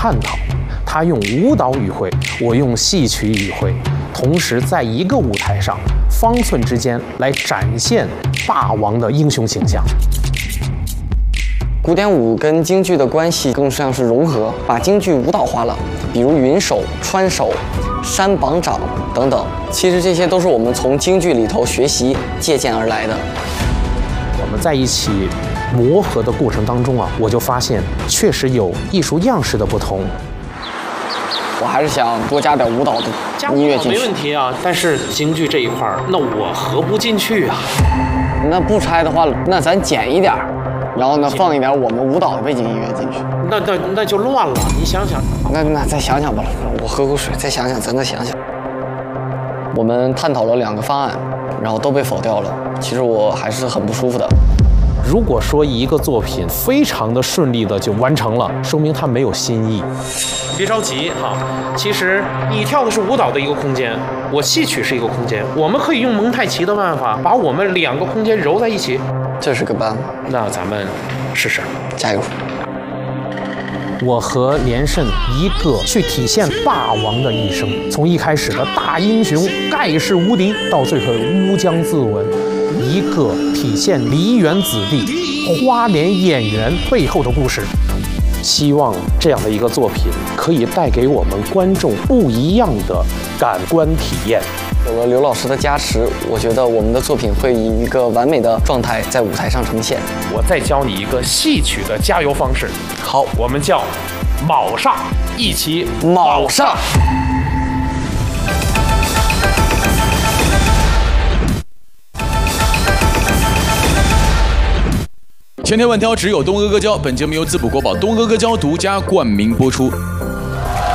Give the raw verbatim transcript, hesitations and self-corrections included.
探讨。他用舞蹈语汇，我用戏曲语汇，同时在一个舞台上，方寸之间来展现霸王的英雄形象。 古典舞跟京剧的关系更像是融合，把京剧舞蹈化了，比如云手、穿手、山绑掌等等。其实这些都是我们从京剧里头学习借鉴而来的。 我们在一起磨合的过程当中啊，我就发现确实有艺术样式的不同。 我还是想多加点舞蹈的音乐进去。 没问题啊，但是京剧这一块儿，那我合不进去啊。 那不拆的话，那咱减一点儿，然后呢放一点我们舞蹈的背景音乐进去。 那那那就乱了，你想想。 那那再想想吧，我喝口水，再想想，咱再想想。我们探讨了两个方案，然后都被否掉了。其实我还是很不舒服的。 如果说一个作品非常的顺利的就完成了，说明它没有新意。别着急哈，其实你跳的是舞蹈的一个空间，我戏曲是一个空间，我们可以用蒙太奇的办法把我们两个空间揉在一起。 这是个办法， 那咱们试试， 加油！ 我和连胜一个去体现霸王的一生，从一开始的大英雄盖世无敌，到最后乌江自刎。一个体现梨园子弟、花脸演员背后的故事。希望这样的一个作品可以带给我们观众不一样的感官体验。 有了刘老师的加持，我觉得我们的作品会以一个完美的状态在舞台上呈现。 我再教你一个戏曲的加油方式。 好， 我们叫卯上，一起卯上。 千挑万挑，只有东阿阿胶。本节目由滋补国宝东阿阿胶独家冠名播出。